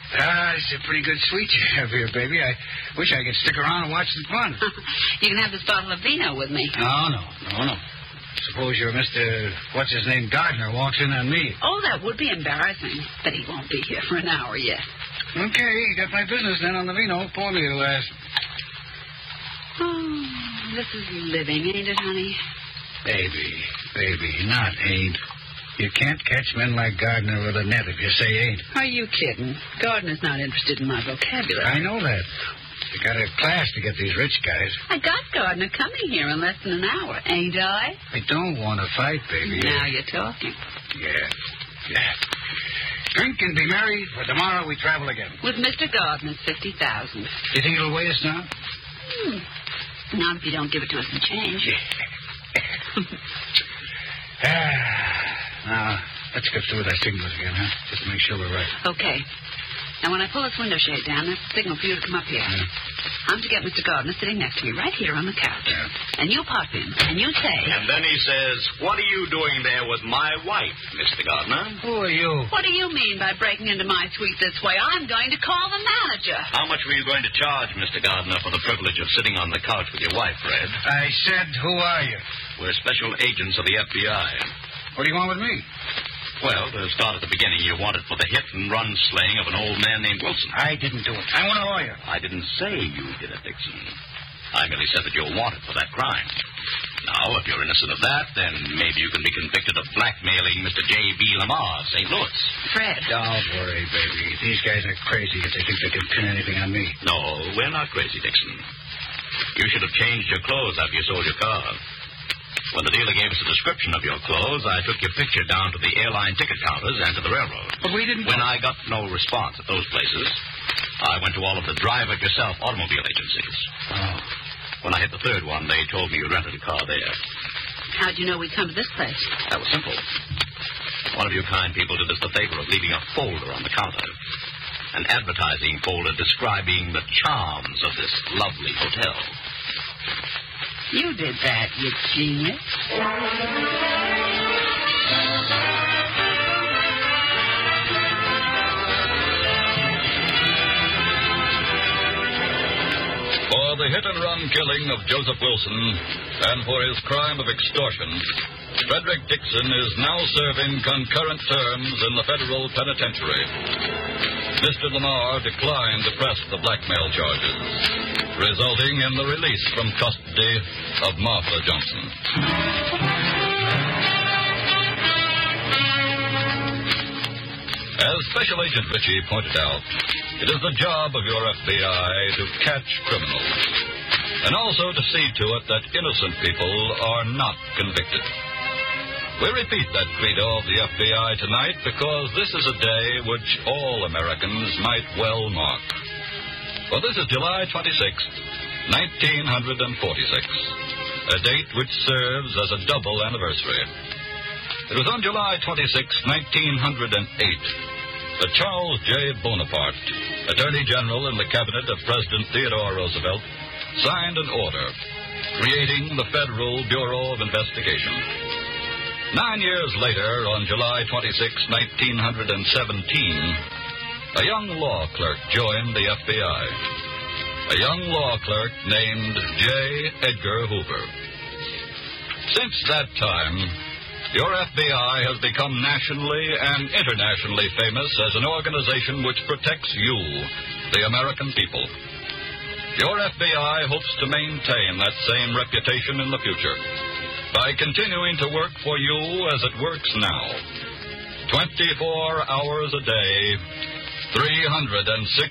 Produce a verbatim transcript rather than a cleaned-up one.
Ah, it's a pretty good suite you have here, baby. I wish I could stick around and watch the fun. You can have this bottle of vino with me. No, no, no, no. Suppose your Mister What's-His-Name Gardner walks in on me. Oh, that would be embarrassing. But he won't be here for an hour yet. Okay, you got my business then on the vino. Pour me a glass. Oh, this is living, ain't it, honey? Baby, baby, not ain't. You can't catch men like Gardner with a net if you say ain't. Are you kidding? Gardner's not interested in my vocabulary. I know that. You got a class to get these rich guys. I got Gardner coming here in less than an hour, ain't I? I don't want to fight, baby. Now you're talking. Yeah, yeah. Drink and be merry, for tomorrow we travel again. With Mister Gardner's fifty thousand. You think it'll weigh us now? Hmm. Not if you don't give it to us in change. ah, now, let's get through with our signals again, huh? Just to make sure we're right. Okay. Now, when I pull this window shade down, that's the signal for you to come up here. Yeah. I'm to get Mister Gardner sitting next to me right here on the couch. Yeah. And you pop in, and you say... And then he says, what are you doing there with my wife, Mister Gardner? Who are you? What do you mean by breaking into my suite this way? I'm going to call the manager. How much were you going to charge, Mister Gardner, for the privilege of sitting on the couch with your wife, Fred? I said, who are you? We're special agents of the F B I. What do you want with me? Well, to start at the beginning, you wanted for the hit-and-run slaying of an old man named Wilson. I didn't do it. I want a lawyer. I didn't say you did it, Dixon. I merely said that you're wanted for that crime. Now, if you're innocent of that, then maybe you can be convicted of blackmailing Mister J B. Lamar of Saint Louis. Fred. Don't worry, baby. These guys are crazy if they think they can pin anything on me. No, we're not crazy, Dixon. You should have changed your clothes after you sold your car. When the dealer gave us a description of your clothes, I took your picture down to the airline ticket counters and to the railroad. But we didn't... When I got no response at those places, I went to all of the drive-it-yourself automobile agencies. Oh. When I hit the third one, they told me you rented a car there. How'd you know we'd come to this place? That was simple. One of you kind people did us the favor of leaving a folder on the counter. An advertising folder describing the charms of this lovely hotel. You did that, you genius. For the hit-and-run killing of Joseph Wilson and for his crime of extortion, Frederick Dixon is now serving concurrent terms in the federal penitentiary. Mister Lamar declined to press the blackmail charges, resulting in the release from custody of Martha Johnson. As Special Agent Ritchie pointed out, it is the job of your F B I to catch criminals, and also to see to it that innocent people are not convicted. We repeat that credo of the F B I tonight because this is a day which all Americans might well mark. For this is July twenty-sixth, nineteen forty-six, a date which serves as a double anniversary. It was on July twenty-sixth, nineteen oh eight, that Charles J. Bonaparte, Attorney General in the cabinet of President Theodore Roosevelt, signed an order creating the Federal Bureau of Investigation. Nine years later, on July twenty-sixth, nineteen seventeen, a young law clerk joined the F B I. A young law clerk named J. Edgar Hoover. Since that time, your F B I has become nationally and internationally famous as an organization which protects you, the American people. Your F B I hopes to maintain that same reputation in the future by continuing to work for you as it works now. twenty-four hours a day, three hundred sixty